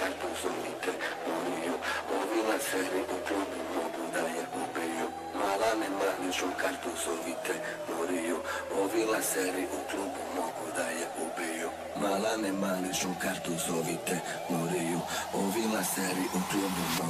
kartu zovite moriju. Ovi lanseri u klubu mogu da je ubiju. Mala nema ličnu kartu zovite moriju. Ovi lanseri u klubu mogu da je ubiju. Mala nema ličnu kartu zovite moriju. Ovi lanseri u klubu mogu